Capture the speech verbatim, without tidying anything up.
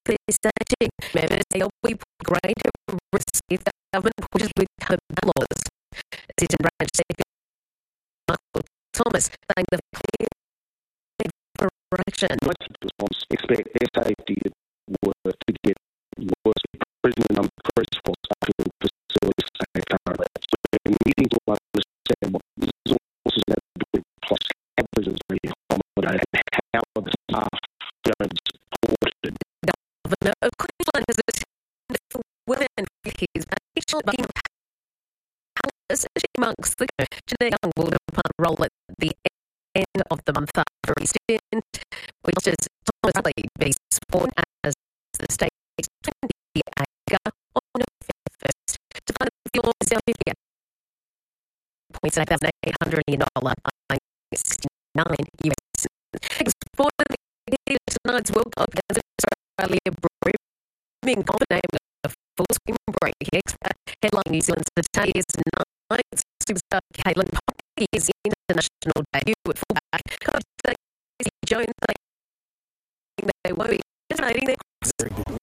researching members say we put greater risk if the government pushes with COVID laws. Assistant Branch Secretary Michael Thomas saying the clear for action. My response expect their safety work to get worse. Prison and increased for staffing facilities safe currently. So we're needing to understand what resources that we plus how prisons are accommodated and how are the staff going to be supported. Governor of Queensland has attended for women with his facial especially amongst the Jeanette Young will depart role at the end of the month after his stint, which is Thomas Lee be sworn as the state's twenty-eight on November first. To find your certificate, points eight thousand eight hundred million dollars sixty-nine U S. For tonight's World Cup against Australia, brimming confident of full swing break. Headline New Zealand's Today's night superstar Caitlin Poppy is international debut at fullback. Coach Stacey Jones saying they won't be dominating their